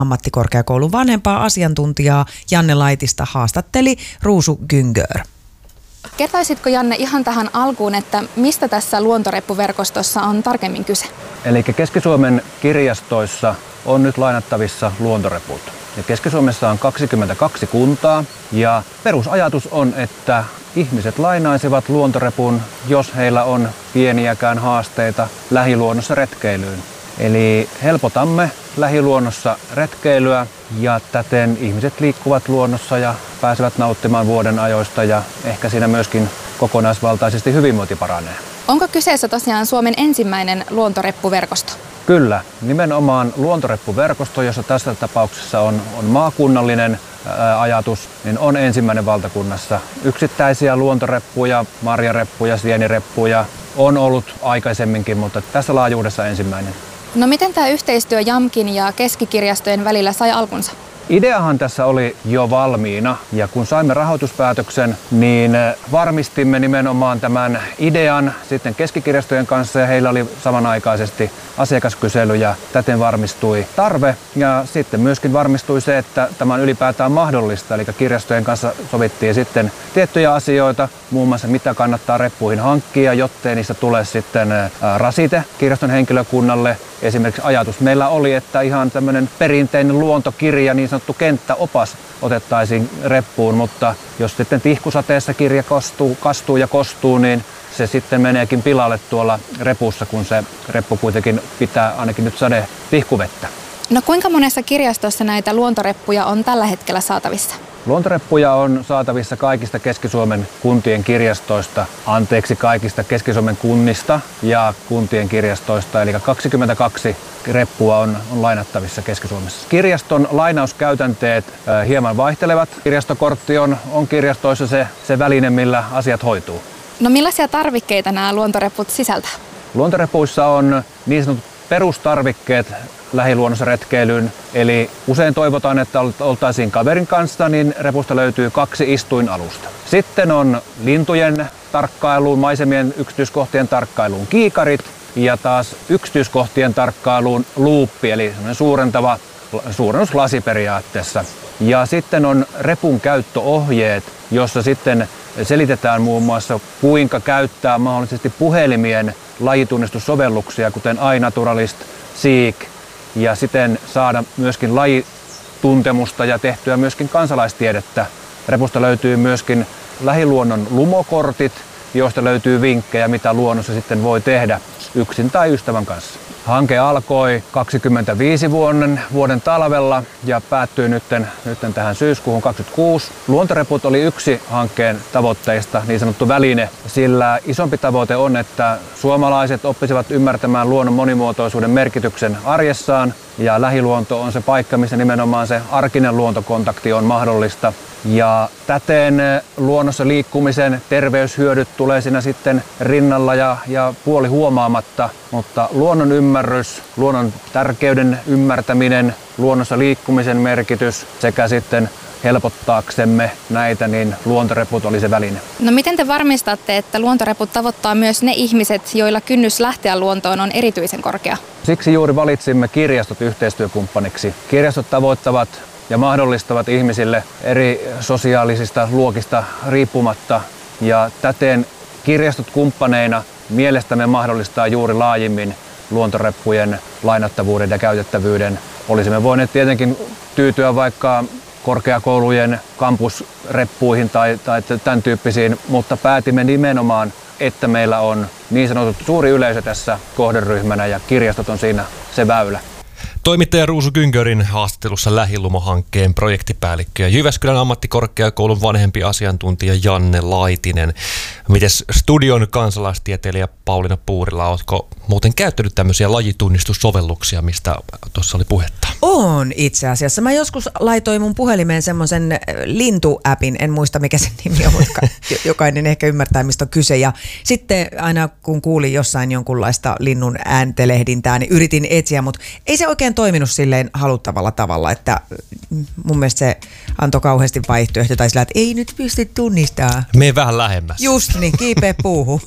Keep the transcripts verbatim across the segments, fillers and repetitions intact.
Ammattikorkeakoulun vanhempaa asiantuntijaa Janne Laitista haastatteli Ruusu Güngör. Kertaisitko, Janne, ihan tähän alkuun, että mistä tässä luontoreppuverkostossa on tarkemmin kyse? Eli Keski-Suomen kirjastoissa on nyt lainattavissa luontoreput. Ja Keski-Suomessa on kaksikymmentäkaksi kuntaa ja perusajatus on, että ihmiset lainaisivat luontorepun, jos heillä on pieniäkään haasteita lähiluonnossa retkeilyyn. Eli helpotamme lähiluonnossa retkeilyä ja täten ihmiset liikkuvat luonnossa ja pääsevät nauttimaan vuoden ajoista ja ehkä siinä myöskin kokonaisvaltaisesti hyvinvointi paranee. Onko kyseessä tosiaan Suomen ensimmäinen luontoreppuverkosto? Kyllä, nimenomaan luontoreppuverkosto, jossa tässä tapauksessa on, on maakunnallinen ää, ajatus, niin on ensimmäinen valtakunnassa. Yksittäisiä luontoreppuja, marjareppuja, sienireppuja on ollut aikaisemminkin, mutta tässä laajuudessa ensimmäinen. No miten tämä yhteistyö JAMKin ja keskikirjastojen välillä sai alkunsa? Ideahan tässä oli jo valmiina ja kun saimme rahoituspäätöksen, niin varmistimme nimenomaan tämän idean sitten keskikirjastojen kanssa ja heillä oli samanaikaisesti asiakaskysely ja täten varmistui tarve ja sitten myöskin varmistui se, että tämä on ylipäätään mahdollista. Eli kirjastojen kanssa sovittiin sitten tiettyjä asioita, muun muassa mitä kannattaa reppuihin hankkia, jottei niistä tule sitten rasite kirjaston henkilökunnalle. Esimerkiksi ajatus meillä oli, että ihan tämmöinen perinteinen luontokirja, niin sanottu kenttäopas, otettaisiin reppuun, mutta jos sitten tihkusateessa kirja kastuu, kastuu ja kostuu, niin se sitten meneekin pilalle tuolla repussa, kun se reppu kuitenkin pitää ainakin nyt sade tihkuvettä. No kuinka monessa kirjastossa näitä luontoreppuja on tällä hetkellä saatavissa? Luontoreppuja on saatavissa kaikista Keski-Suomen kuntien kirjastoista, anteeksi kaikista Keski-Suomen kunnista ja kuntien kirjastoista, eli kaksikymmentäkaksi reppua on, on lainattavissa Keski-Suomessa. Kirjaston lainauskäytänteet äh, hieman vaihtelevat. Kirjastokortti on, on kirjastoissa se, se väline, millä asiat hoituu. No millaisia tarvikkeita nämä luontoreput sisältää? Luontorepuissa on niin sanotut perustarvikkeet lähiluonnossa retkeilyyn. Eli usein toivotaan, että oltaisiin kaverin kanssa, niin repusta löytyy kaksi istuinalusta. Sitten on lintujen tarkkailuun, maisemien yksityiskohtien tarkkailuun kiikarit ja taas yksityiskohtien tarkkailuun luuppi, eli suurentava suurennuslasi periaatteessa. Ja sitten on repun käyttöohjeet, jossa sitten selitetään muun muassa kuinka käyttää mahdollisesti puhelimien lajitunnistustosovelluksia, kuten iNaturalist, Seek, ja siten saada myöskin lajituntemusta ja tehtyä myöskin kansalaistiedettä. Repusta löytyy myöskin lähiluonnon lumokortit, joista löytyy vinkkejä, mitä luonnossa sitten voi tehdä yksin tai ystävän kanssa. Hanke alkoi kaksikymmentäviisi vuoden, vuoden talvella ja päättyy nytten, nytten tähän syyskuuhun kaksikymmentäkuusi. Luontoreput oli yksi hankkeen tavoitteista, niin sanottu väline, sillä isompi tavoite on, että suomalaiset oppisivat ymmärtämään luonnon monimuotoisuuden merkityksen arjessaan ja lähiluonto on se paikka, missä nimenomaan se arkinen luontokontakti on mahdollista. Ja täten luonnossa liikkumisen terveyshyödyt tulee siinä sitten rinnalla ja, ja puoli huomaamatta, mutta luonnon ymmärrys, luonnon tärkeyden ymmärtäminen, luonnossa liikkumisen merkitys sekä sitten helpottaaksemme näitä, niin luontoreput oli se väline. No miten te varmistatte, että luontoreput tavoittaa myös ne ihmiset, joilla kynnys lähteä luontoon on erityisen korkea? Siksi juuri valitsimme kirjastot yhteistyökumppaniksi. Kirjastot tavoittavat ja mahdollistavat ihmisille eri sosiaalisista luokista riippumatta ja täten kirjastot kumppaneina mielestämme mahdollistaa juuri laajimmin luontoreppujen lainattavuuden ja käytettävyyden. Olisimme voineet tietenkin tyytyä vaikka korkeakoulujen kampusreppuihin tai, tai tämän tyyppisiin, mutta päätimme nimenomaan, että meillä on niin sanottu suuri yleisö tässä kohderyhmänä ja kirjastot on siinä se väylä. Toimittaja Ruusu Güngörin haastattelussa Lähilumo-hankkeen projektipäällikkö ja Jyväskylän ammattikorkeakoulun vanhempi asiantuntija Janne Laitinen. Mites studion kansalaistieteilijä Pauliina Puurila, oletko muuten käyttänyt tämmöisiä lajitunnistustosovelluksia, mistä tuossa oli puhetta? On itse asiassa. Mä joskus laitoin mun puhelimeen semmoisen lintuäpin, en muista mikä sen nimi on, mutta jokainen ehkä ymmärtää mistä on kyse. Ja sitten aina kun kuulin jossain jonkunlaista linnun ääntelehdintää, niin yritin etsiä, mutta ei se oikein toiminut silleen haluttavalla tavalla, että mun mielestä se antoi kauheasti vaihtoehtoja tai sillä, että ei nyt pysty tunnistamaan. Mene vähän lähemmäs. Just niin, kiipeä puuhun.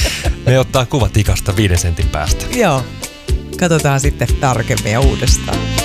Ne ottaa kuvat ikasta viiden sentin päästä. Joo, katsotaan sitten tarkemmin ja uudestaan.